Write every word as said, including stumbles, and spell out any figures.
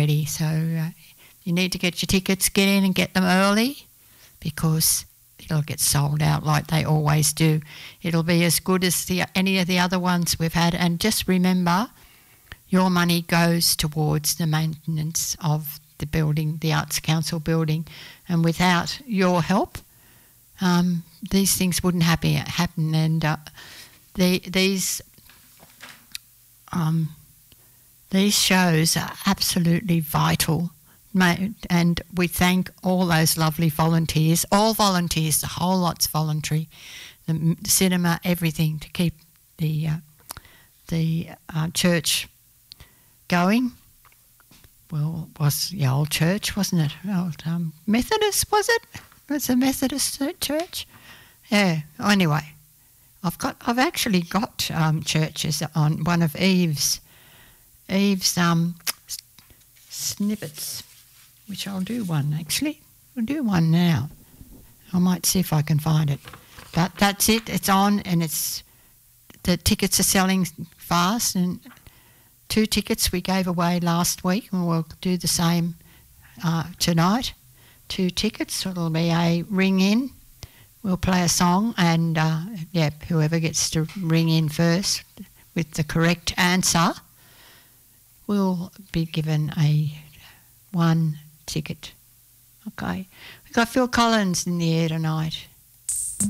already. So uh, you need to get your tickets, get in and get them early, because it'll get sold out like they always do. It'll be as good as the, any of the other ones we've had. And just remember, your money goes towards the maintenance of the building, the Arts Council building. And without your help, um, these things wouldn't happen. happen. And uh, the, these um, these shows are absolutely vital. And we thank all those lovely volunteers, all volunteers, the whole lot's voluntary, the cinema, everything, to keep the uh, the uh, church going. Well, it was the old church, wasn't it? Old um, Methodist, was it? Was it a Methodist church? Yeah. Anyway, I've got, I've actually got um, churches on one of Eve's, Eve's um, snippets, which I'll do one actually. I'll do one now. I might see if I can find it. But that's it. It's on, and it's the tickets are selling fast. And two tickets we gave away last week, and we'll do the same uh, tonight. Two tickets. It'll be a ring in. We'll play a song, and uh, yeah, whoever gets to ring in first with the correct answer will be given a one ticket. Okay. We've got Phil Collins in the air tonight.